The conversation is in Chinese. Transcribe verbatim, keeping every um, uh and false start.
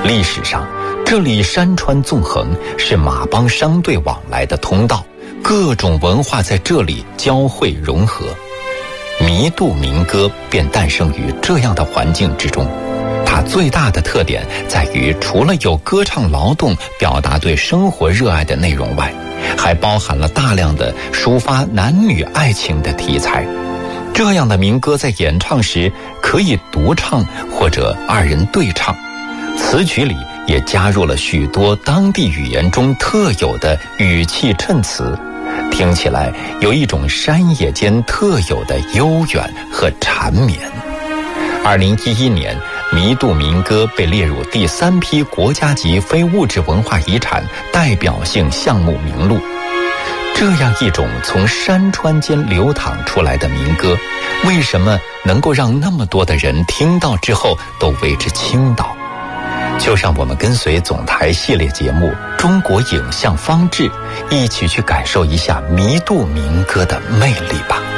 历史上，这里山川纵横，是马帮商队往来的通道，各种文化在这里交汇融合。弥渡民歌便诞生于这样的环境之中。它最大的特点在于，除了有歌唱劳动表达对生活热爱的内容外，还包含了大量的抒发男女爱情的题材。这样的民歌在演唱时可以独唱或者二人对唱，词曲里也加入了许多当地语言中特有的语气衬词，听起来有一种山野间特有的悠远和缠绵。二零一一年，弥渡民歌被列入第三批国家级非物质文化遗产代表性项目名录。这样一种从山川间流淌出来的民歌，为什么能够让那么多的人听到之后都为之倾倒？就让我们跟随总台系列节目《中国影像方志》，一起去感受一下弥渡民歌的魅力吧。